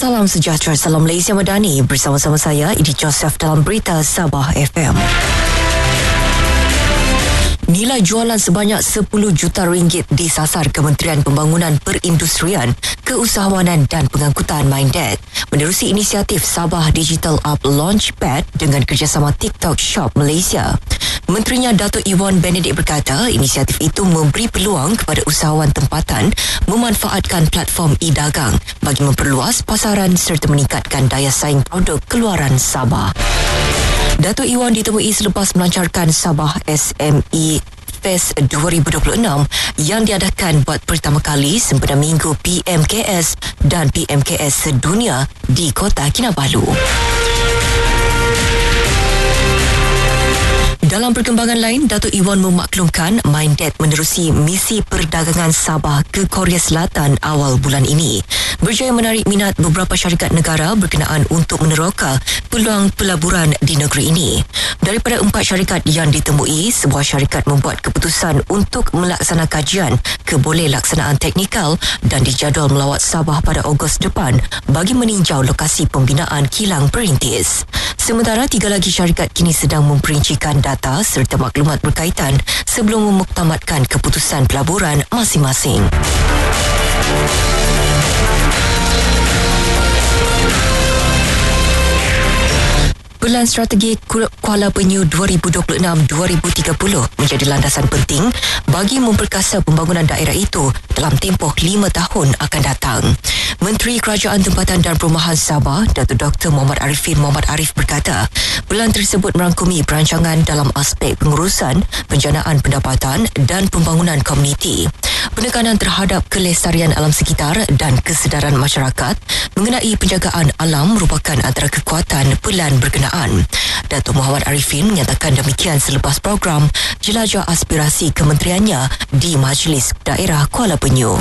Salam sejahtera, salam Malaysia Madani. Bersama-sama saya, Idi Joseph dalam Berita Sabah FM. Nilai jualan sebanyak 10 juta ringgit disasar Kementerian Pembangunan Perindustrian, Keusahawanan dan Pengangkutan Minded menerusi inisiatif Sabah Digital Up Launchpad dengan kerjasama TikTok Shop Malaysia. Menterinya Datuk Iwan Benedict berkata inisiatif itu memberi peluang kepada usahawan tempatan memanfaatkan platform e-dagang bagi memperluas pasaran serta meningkatkan daya saing produk keluaran Sabah. Datuk Iwan ditemui selepas melancarkan Sabah SME Fest 2026 yang diadakan buat pertama kali sempena Minggu PMKS dan PMKS Sedunia di Kota Kinabalu. Dalam perkembangan lain, Datuk Iwan memaklumkan Minded menerusi misi perdagangan Sabah ke Korea Selatan awal bulan ini, berjaya menarik minat beberapa syarikat negara berkenaan untuk meneroka peluang pelaburan di negeri ini. Daripada 4 syarikat yang ditemui, sebuah syarikat membuat keputusan untuk melaksanakan kajian keboleh laksanaan teknikal dan dijadual melawat Sabah pada Ogos depan bagi meninjau lokasi pembinaan kilang perintis. Sementara 3 lagi syarikat kini sedang memperincikan data serta maklumat berkaitan sebelum memuktamadkan keputusan pelaburan masing-masing. Pelan strategi Kuala Penyu 2026-2030 menjadi landasan penting bagi memperkasa pembangunan daerah itu dalam tempoh 5 tahun akan datang. Menteri Kerajaan Tempatan dan Perumahan Sabah, Datuk Dr. Muhammad Arifin Muhammad Arif berkata, pelan tersebut merangkumi perancangan dalam aspek pengurusan, penjanaan pendapatan dan pembangunan komuniti. Penekanan terhadap kelestarian alam sekitar dan kesedaran masyarakat mengenai penjagaan alam merupakan antara kekuatan pelan berkenaan. Datuk Muhammad Arifin menyatakan demikian selepas program Jelajah Aspirasi Kementeriannya di Majlis Daerah Kuala Penyu.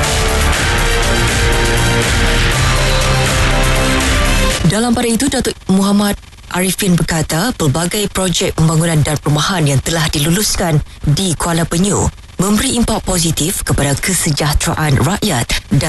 Dalam pada itu, Datuk Muhammad Arifin berkata pelbagai projek pembangunan dan perumahan yang telah diluluskan di Kuala Penyu memberi impak positif kepada kesejahteraan rakyat dan